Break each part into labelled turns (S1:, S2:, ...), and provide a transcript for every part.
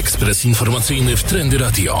S1: Ekspres informacyjny w Trendy Radio.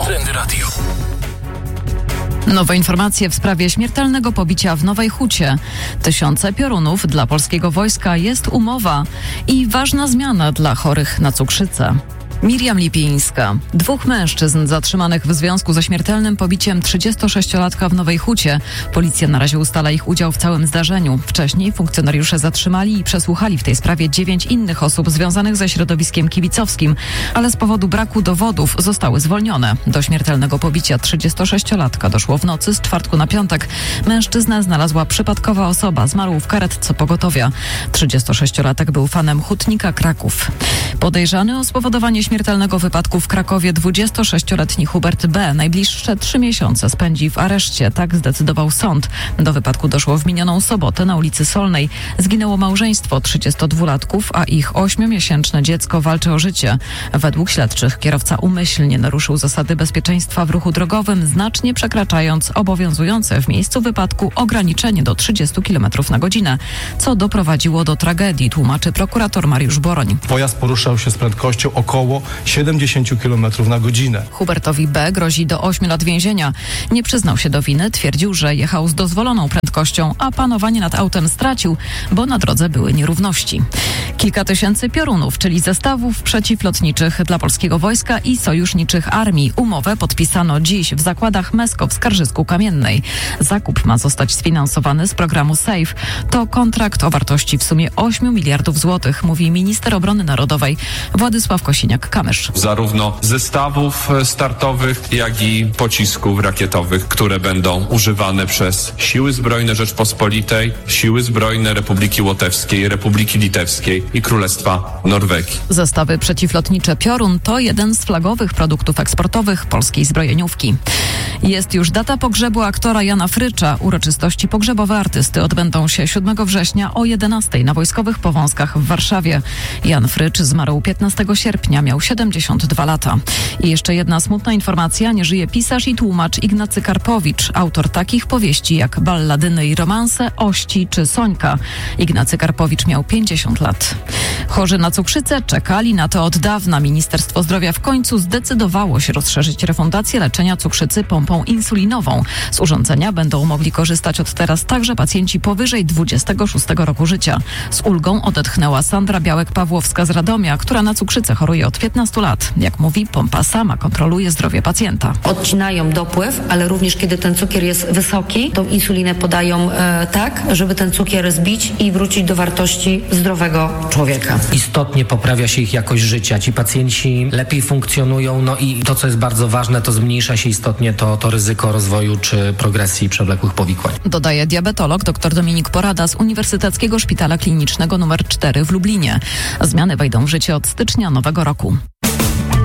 S2: Nowe informacje w sprawie śmiertelnego pobicia w Nowej Hucie. 1000 piorunów dla polskiego wojska, jest umowa i ważna zmiana dla chorych na cukrzycę. Miriam Lipińska. 2 mężczyzn zatrzymanych w związku ze śmiertelnym pobiciem 36-latka w Nowej Hucie. Policja na razie ustala ich udział w całym zdarzeniu. Wcześniej funkcjonariusze zatrzymali i przesłuchali w tej sprawie 9 innych osób związanych ze środowiskiem kibicowskim, ale z powodu braku dowodów zostały zwolnione. Do śmiertelnego pobicia 36-latka doszło w nocy z czwartku na piątek. Mężczyznę znalazła przypadkowa osoba, zmarł w karetce pogotowia. 36-latek był fanem hutnika Kraków. Podejrzany o spowodowanie śmiertelnego wypadku w Krakowie 26-letni Hubert B. najbliższe 3 miesiące spędzi w areszcie, tak zdecydował sąd. Do wypadku doszło w minioną sobotę na ulicy Solnej. Zginęło małżeństwo 32-latków, a ich 8-miesięczne dziecko walczy o życie. Według śledczych kierowca umyślnie naruszył zasady bezpieczeństwa w ruchu drogowym, znacznie przekraczając obowiązujące w miejscu wypadku ograniczenie do 30 km na godzinę, co doprowadziło do tragedii, tłumaczy prokurator Mariusz Boroń.
S3: Pojazd poruszał się z prędkością około 70 km na godzinę.
S2: Hubertowi B. grozi do 8 lat więzienia. Nie przyznał się do winy, twierdził, że jechał z dozwoloną prędkością, a panowanie nad autem stracił, bo na drodze były nierówności. Kilka tysięcy piorunów, czyli zestawów przeciwlotniczych dla polskiego wojska i sojuszniczych armii. Umowę podpisano dziś w zakładach Mesko w Skarżysku-Kamiennej. Zakup ma zostać sfinansowany z programu SAFE. To kontrakt o wartości w sumie 8 miliardów złotych, mówi minister obrony narodowej Władysław Kosiniak-Kamysz.
S4: Zarówno zestawów startowych, jak i pocisków rakietowych, które będą używane przez Siły Zbrojne Rzeczpospolitej, Siły Zbrojne Republiki Łotewskiej, Republiki Litewskiej i Królestwa Norwegii.
S2: Zestawy przeciwlotnicze Piorun to jeden z flagowych produktów eksportowych polskiej zbrojeniówki. Jest już data pogrzebu aktora Jana Frycza. Uroczystości pogrzebowe artysty odbędą się 7 września o 11 na Wojskowych Powązkach w Warszawie. Jan Frycz zmarł 15 sierpnia, miał 72 lata. I jeszcze jedna smutna informacja, nie żyje pisarz i tłumacz Ignacy Karpowicz, autor takich powieści jak Balladyny i romanse, Ości czy Sońka. Ignacy Karpowicz miał 50 lat. Chorzy na cukrzycę czekali na to od dawna. Ministerstwo Zdrowia w końcu zdecydowało się rozszerzyć refundację leczenia cukrzycy pompą insulinową. Z urządzenia będą mogli korzystać od teraz także pacjenci powyżej 26 roku życia. Z ulgą odetchnęła Sandra Białek-Pawłowska z Radomia, która na cukrzycę choruje od 15 lat. Jak mówi, pompa sama kontroluje zdrowie pacjenta.
S5: Odcinają dopływ, ale również kiedy ten cukier jest wysoki, tą insulinę podają tak, żeby ten cukier zbić i wrócić do wartości zdrowego człowieka.
S6: Istotnie poprawia się ich jakość życia. Ci pacjenci lepiej funkcjonują, no i to, co jest bardzo ważne, to zmniejsza się istotnie to ryzyko rozwoju czy progresji przewlekłych powikłań.
S2: Dodaje diabetolog dr Dominik Porada z Uniwersyteckiego Szpitala Klinicznego nr 4 w Lublinie. Zmiany wejdą w życie od stycznia nowego roku.